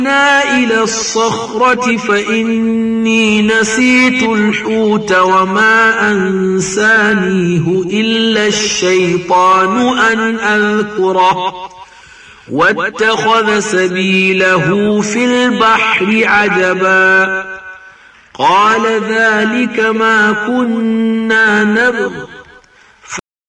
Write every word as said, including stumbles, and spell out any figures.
إلى الصخرة فإني نسيت الحوت وما أنسانيه إلا الشيطان أن أذكره واتخذ سبيله في البحر عجبا قال ذلك ما كنا نبغ